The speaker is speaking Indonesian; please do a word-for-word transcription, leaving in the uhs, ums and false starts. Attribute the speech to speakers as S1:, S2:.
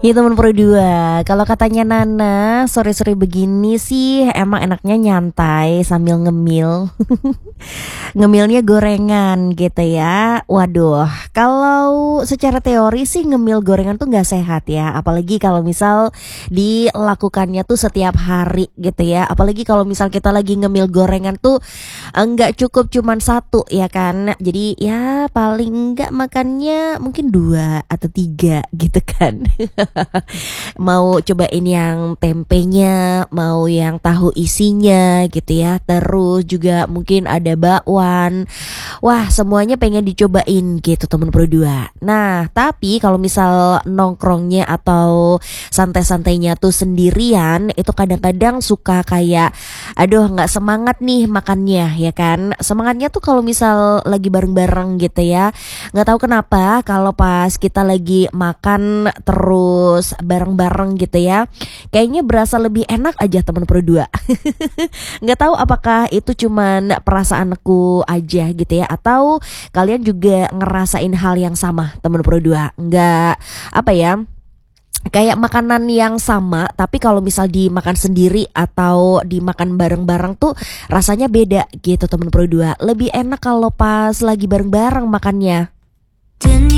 S1: Ya teman Pro dua, kalau katanya Nana, sore-sore begini sih emang enaknya nyantai sambil ngemil. Ngemilnya gorengan gitu ya. Waduh, kalau secara teori sih ngemil gorengan tuh nggak sehat ya. Apalagi kalau misal dilakukannya tuh setiap hari gitu ya. Apalagi kalau misal kita lagi ngemil gorengan tuh nggak cukup cuman satu ya kan. Jadi ya paling nggak makannya mungkin dua atau tiga gitu kan. Mau cobain yang tempenya, mau yang tahu isinya gitu ya. Terus juga mungkin ada bakwan. Wah, semuanya pengen dicobain gitu temen Pro dua. Nah, tapi kalau misal nongkrongnya atau santai-santainya tuh sendirian, itu kadang-kadang suka kayak aduh nggak semangat nih makannya ya kan. Semangatnya tuh kalau misal lagi bareng-bareng gitu ya. Nggak tahu kenapa kalau pas kita lagi makan terus bareng-bareng gitu ya, kayaknya berasa lebih enak aja temen Pro dua. Nggak tahu apakah itu cuman perasaanku aja gitu ya, atau kalian juga ngerasain hal yang sama temen Pro dua. Nggak apa ya, kayak makanan yang sama tapi kalau misal dimakan sendiri atau dimakan bareng-bareng tuh rasanya beda gitu temen Pro dua. Lebih enak kalau pas lagi bareng-bareng makannya.